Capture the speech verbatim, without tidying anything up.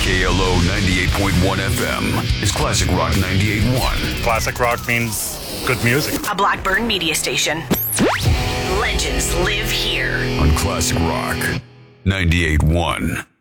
K L O ninety-eight point one F M is Classic Rock ninety-eight point one. Classic rock means good music. A Blackburn media station. Legends live here. On Classic Rock ninety-eight point one.